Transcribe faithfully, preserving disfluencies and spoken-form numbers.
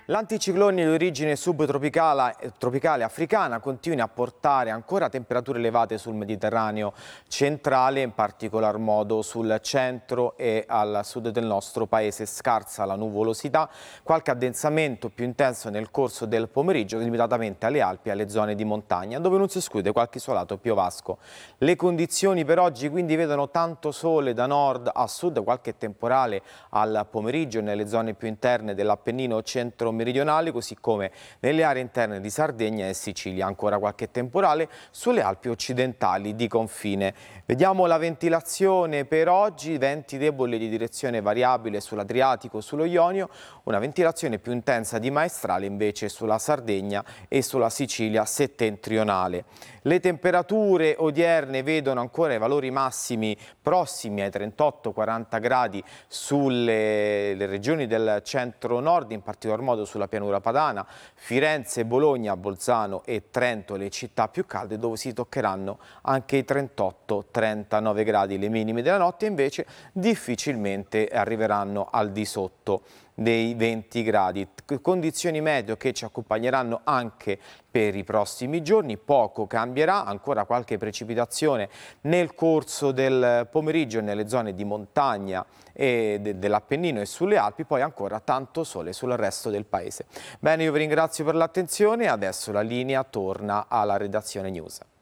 L'anticiclone di origine subtropicale tropicale africana continua a portare ancora temperature elevate sul Mediterraneo centrale, in particolar modo sul centro e al sud del nostro paese. Scarsa la nuvolosità, qualche addensamento più intenso nel corso del pomeriggio, limitatamente alle Alpi e alle zone di montagna, dove non si esclude qualche isolato piovasco. Le condizioni per oggi quindi vedono tanto sole da nord a sud, qualche temporale al pomeriggio nelle zone più interne dell'Appennino centro meridionali, così come nelle aree interne di Sardegna e Sicilia. Ancora qualche temporale sulle Alpi occidentali di confine. Vediamo la ventilazione per oggi: venti deboli di direzione variabile sull'Adriatico e sullo Ionio, una ventilazione più intensa di maestrale invece sulla Sardegna e sulla Sicilia settentrionale. Le temperature odierne vedono ancora i valori massimi prossimi ai trentotto quaranta gradi sulle le regioni del centro-nord, in particolar modo sulla pianura padana, Firenze, Bologna, Bolzano e Trento, le città più calde, dove si toccheranno anche i trentotto trentanove gradi. Le minime della notte invece difficilmente arriveranno al di sotto dei venti gradi. Condizioni meteo che ci accompagneranno anche per i prossimi giorni. Poco cambierà, ancora qualche precipitazione nel corso del pomeriggio nelle zone di montagna e de dell'Appennino e sulle Alpi, poi ancora tanto sole sul resto del paese. Bene, io vi ringrazio per l'attenzione, adesso la linea torna alla redazione news.